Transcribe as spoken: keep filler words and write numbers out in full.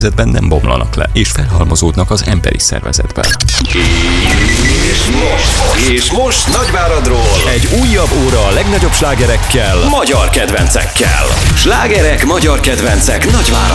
nem bomlanak le, és felhalmozódnak az emberi szervezetben. És most, és most Nagyváradról egy újabb óra a legnagyobb slágerekkel, magyar kedvencekkel. Slágerek, magyar kedvencek Nagyvárad.